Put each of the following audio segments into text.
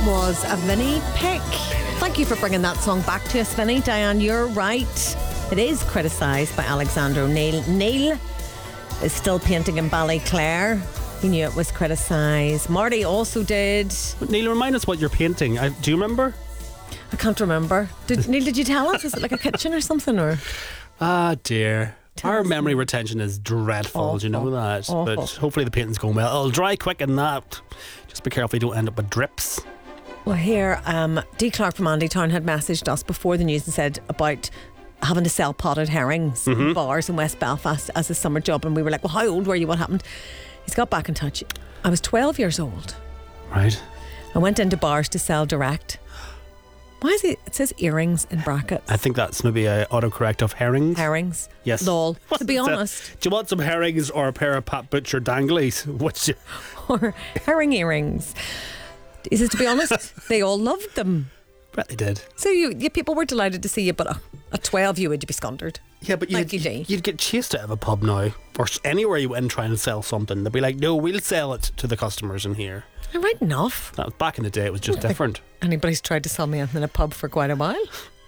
was a Vinnie pick. Thank you for bringing that song back to us, Vinnie. Diane, you're right. It is criticised by Alexander O'Neill. Neil is still painting in Ballyclare. He knew it was criticised. Marty also did. Neil, remind us what you're painting. Do you remember? I can't remember. Neil, did you tell us? Is it like a kitchen or something? Or Ah, dear. Our memory retention is dreadful, do you know that? Awful. But hopefully the painting's going well. It'll dry quick and that. Just be careful you don't end up with drips. Well, here, Dee Clark from Andy Town had messaged us before the news and said about having to sell potted herrings in bars in West Belfast as a summer job. And we were like, well, how old were you? What happened? He's got back in touch. I was 12 years old. Right. I went into bars to sell direct. Why is it says earrings in brackets? I think that's maybe a autocorrect of herrings. Herrings. Yes. Lol. To be honest. Do you want some herrings or a pair of Pat Butcher danglies? Which? Or herring earrings. Is it, to be honest, they all loved them. Bet they did. So you people were delighted to see you, but at 12 you would be scondered. Yeah, but Thank you, Dee. you'd get chased out of a pub now, or anywhere you went trying to sell something. They'd be like, no, we'll sell it to the customers in here. Right enough. That was back in the day, it was just different. Anybody's tried to sell me anything in a pub for quite a while.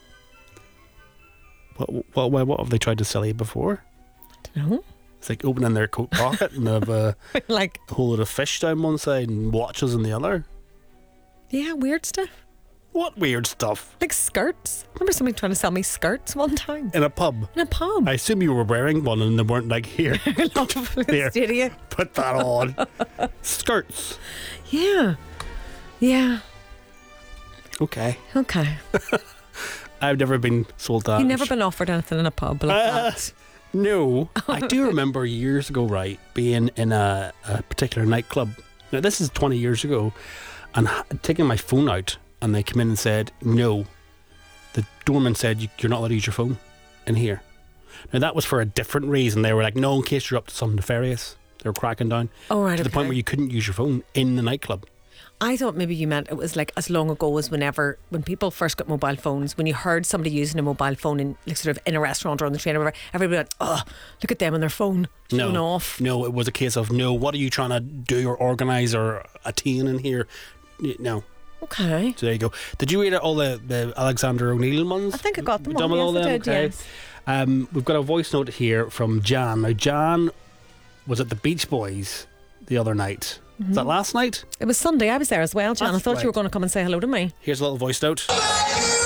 What have they tried to sell you before? I don't know. It's like opening their coat pocket and have a Like, whole lot of fish down one side and watches on the other. yeah, weird stuff. What weird stuff? Like skirts. Remember somebody trying to sell me skirts one time? In a pub? In a pub. I assume you were wearing one and they weren't like, here, Here. Stadia. put that on. Skirts. Yeah. Yeah. Okay. Okay. I've never been sold that. You've never been offered anything in a pub like that? No. I do remember years ago, right, being in a particular nightclub. Now, this is 20 years ago, and taking my phone out, and they came in and said, no. The doorman said, you're not allowed to use your phone in here. Now, that was for a different reason. They were like, no, in case you're up to something nefarious. They were cracking down. Oh, right, to the point okay. where you couldn't use your phone in the nightclub. I thought maybe you meant it was like as long ago as when people first got mobile phones, when you heard somebody using a mobile phone in like sort of in a restaurant or on the train or whatever, everybody went, oh, look at them on their phone, showing off. No, it was a case of, no, what are you trying to do or organise or attain in here? No. Okay. So there you go. Did you read all the Alexander O'Neill ones? I think I got them Done all. with Yes, all I them? did, yes. We've got a voice note here from Jan. Now, Jan was at the Beach Boys the other night. Was that last night? It was Sunday. I was there as well, Jan. That's I thought right. you were going to come and say hello to me. Here's a little voice note.